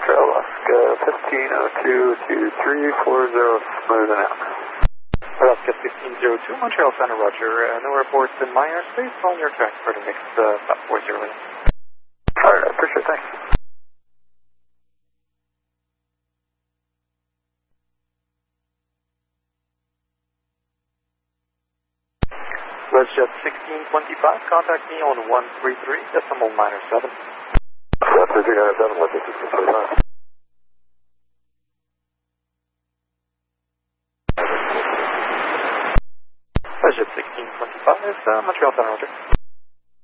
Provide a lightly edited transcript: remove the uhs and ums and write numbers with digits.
Alaska 15022340, smooth and out. Alaska 1502, Montreal Center, roger. No reports in my airspace, on your track for the next stop 40. Alright, I appreciate it, thanks. WestJet 1625, contact me on 133.7. That's 397, WestJet 1625. WestJet 1625, Montreal Center, roger.